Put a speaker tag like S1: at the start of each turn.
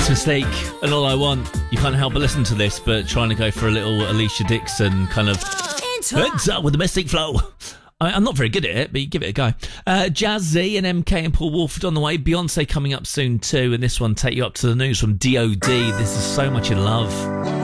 S1: Mistake and All I Want. You can't help but listen to this, but trying to go for a little Alicia Dixon kind of heads up with the Mystic Flow. I'm not very good at it, but you give it a go. Jazzy and MK and Paul Wolford on the way. Beyonce coming up soon too, and this one take you up to the news from DOD. This is So Much in Love.